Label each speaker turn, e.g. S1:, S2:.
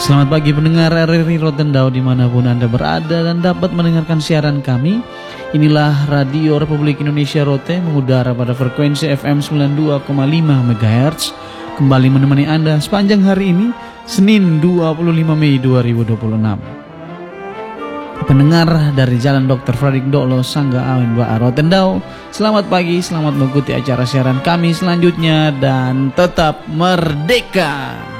S1: Selamat pagi pendengar RRI Rotendao dimanapun Anda berada dan dapat mendengarkan siaran kami. Inilah Radio Republik Indonesia Rote mengudara pada frekuensi FM 92,5 MHz. Kembali menemani Anda sepanjang hari ini, Senin 25 Mei 2026. Pendengar dari Jalan Dr. Fredrik Dolo, Sangga Awen Ba Rotendao, selamat pagi, selamat mengikuti acara siaran kami selanjutnya dan tetap merdeka.